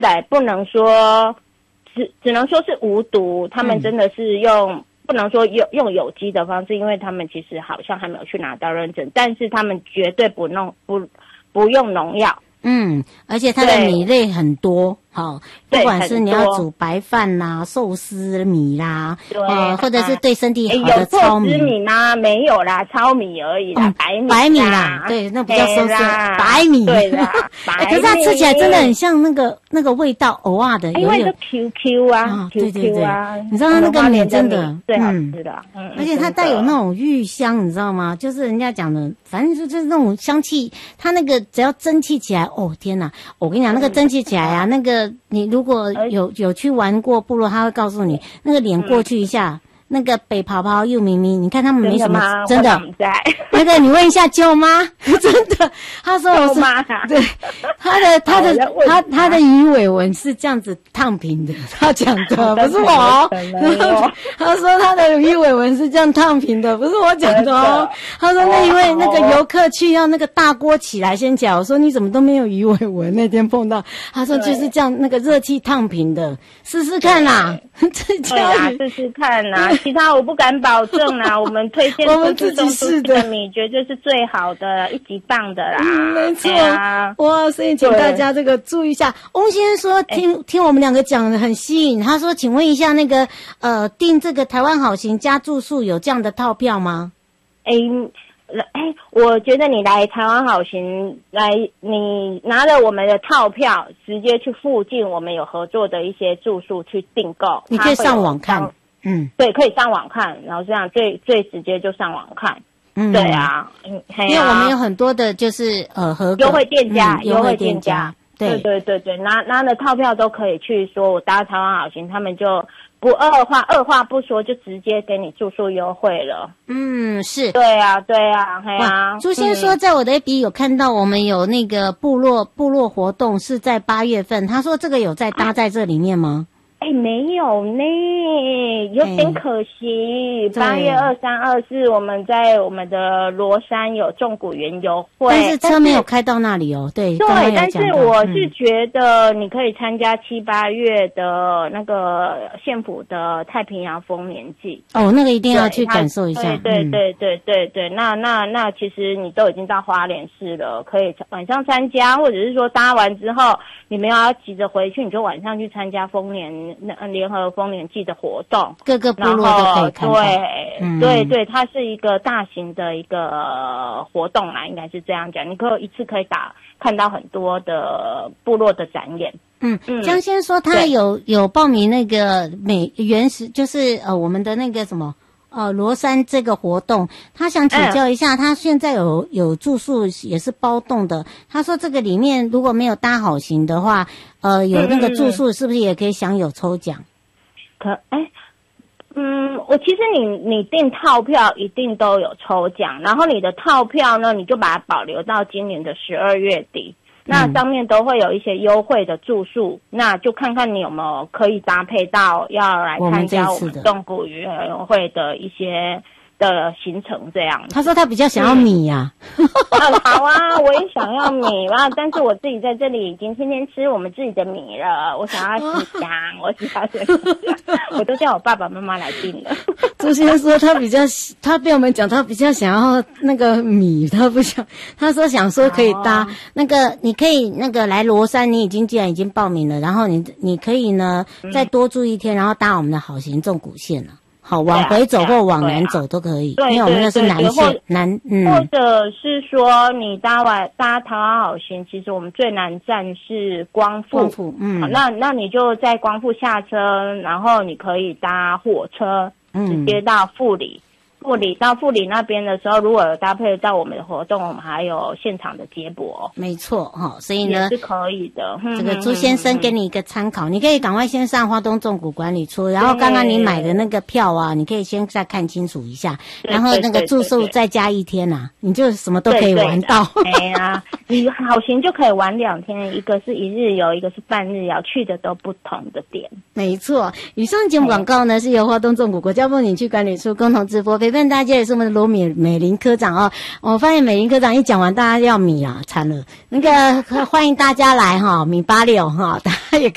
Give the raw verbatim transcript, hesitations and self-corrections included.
对，不能说只只能说是无毒，他们真的是用、嗯、不能说用用有机的方式，因为他们其实好像还没有去拿到认证，但是他们绝对不弄不不用农药。 嗯，而且它的米类很多，好、哦，不管是你要煮白饭啦、寿司米啦， 对、 呃，或者是对身体好的糙米。 有有米吗？没有啦，糙米而已啦，嗯、白米白米啦，对，那比较收涩，白米。 对啦，白米。 可是它吃起来真的很像那个那个味道，偶尔的， 因为是 Q Q 啊， 啊 ，Q Q 啊， 对对对，你知道它那个米真的最好吃的，嗯， 而且它带有那种芋香，你知道吗？就是人家讲的，反正就是那种香气，它那个只要蒸汽起来，哦天哪！我跟你讲，那个蒸汽起来啊，那个你如果有有去玩过部落，他会告诉你，那个脸过去一下，嗯、那个北泡泡又咪咪，你看他们没什么，真的，真的那个你问一下舅妈，真的，他说我是对他的他的他他的鱼尾纹是这样子烫平的，他讲的不是我，他说他的鱼尾纹是这样烫平的，不是我讲的哦。他说那因为那个游客去要那个大锅起来先起来，我说你怎么都没有鱼尾纹？那天碰到，他说就是这样那个热气烫平的，试试看啦， 对啦，试试看啦，其他我不敢保证啦，我们推荐我们自己试的米绝对是最好的，一级棒的啦， 嗯、没错、哎，哇，所以请大家这个注意一下。翁先生说听、哎、听我们两个讲的很吸引，他说请问一下那个呃订这个台湾好行加住宿有这样的套票吗？ 哎哎，我觉得你来台湾好行来，你拿了我们的套票，直接去附近我们有合作的一些住宿去订购， 你可以上网看，嗯， 对，可以上网看，然后这样最最直接就上网看。嗯，对啊，嗯， 因为我们有很多的就是呃合优惠店家， 嗯、优惠店家， 对对对对，拿拿的套票都可以去说，我搭台湾好行，他们就不二话，二话不说就直接给你住宿优惠了。 嗯，是， 对啊，对啊，嘿啊。 朱先说，在我的 F B 有看到我们有那个部落部落活动是在八月份，他说这个有在搭在这里面吗？ 哎、欸，没有呢，有点可惜。八、欸、月二三、二四，我们在我们的罗山有纵谷园游会， 但是车没有开到那里哦。对， 对，但是我是觉得你可以参加七八月的那个县府的太平洋丰年祭。 哦，那个一定要去感受一下。 对对对对对对，嗯、那那那其实你都已经到花莲市了，可以晚上参加，或者是说搭完之后你没有要急着回去，你就晚上去参加丰年。那联合丰年祭的活动， 各个部落都可以看到。 对、嗯、对对，它是一个大型的一个活动啦，应该是这样讲。你可以一次可以打看到很多的部落的展演。 嗯嗯，江先说他有有报名那个美原始，就是呃我们的那个什么。呃，罗山这个活动，他想请教一下，嗯、他现在有有住宿也是包栋的。他说这个里面如果没有搭好行的话，呃，有那个住宿是不是也可以享有抽奖？ 可哎，嗯，我其实你你订套票一定都有抽奖，然后你的套票呢，你就把它保留到今年的十二月底。那上面都会有一些优惠的住宿，嗯、那就看看你有没有可以搭配到要来参加我们纵谷园游会的一些的行程这样。 他说他比较想要米呀、 啊嗯啊，好啊，我也想要米啊，但是我自己在这里已经天天吃我们自己的米了，我想要吃香，我想要吃香，我都叫我爸爸妈妈来订了。 朱先生说他比较，他被我们讲他比较想要那个米，他不想，他说想说可以搭、哦、那个，你可以那个来罗山，你已经既然已经报名了，然后你你可以呢、嗯、再多住一天，然后搭我们的好行纵谷线了。好，往回走或往南走都可以， 对啊对啊、 因为我们那是南线南，嗯， 或者是说你搭完搭台湾好行，其实我们最南站是光复， 光复，嗯， 好，那那你就在光复下车，然后你可以搭火车，直接到富里。嗯富里到富里那边的时候，如果有搭配到我们的活动，我们还有现场的接驳。 没错哈，所以呢也是可以的。 这个朱先生给你一个参考，你可以赶快先上花东纵谷管理处，然后刚刚你买的那个票啊，你可以先再看清楚一下，然后那个住宿再加一天啊，你就什么都可以玩到。 哎呀，你好行就可以玩两天，一个是一日游，一个是半日游，去的都不同的点。 没错，以上节目广告呢是由花东纵谷国家风景区管理处共同直播。陪伴大家也是我们的罗美美玲科长哦，我发现美玲科长一讲完，大家要米啊，惨了。那个欢迎大家来哈，米八六哈，大家也可